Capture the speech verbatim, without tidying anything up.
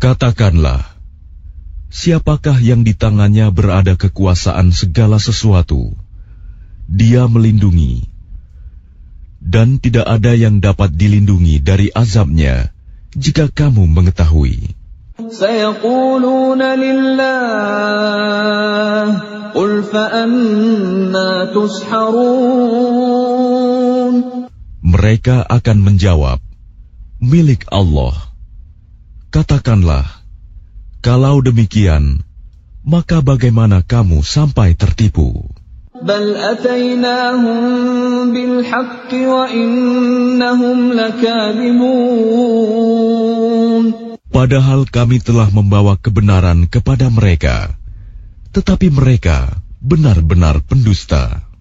Katakanlah, siapakah yang di tangannya berada kekuasaan segala sesuatu? Dia melindungi, dan tidak ada yang dapat dilindungi dari azabnya jika kamu mengetahui. Sayaquluna lillah, qul fa anna tusharun. Mereka akan menjawab, milik Allah. Katakanlah, kalau demikian, maka bagaimana kamu sampai tertipu? Bal atainahum bil haqqi wa innahum lakadzibun. Padahal kami telah membawa kebenaran kepada mereka, tetapi mereka benar-benar pendusta.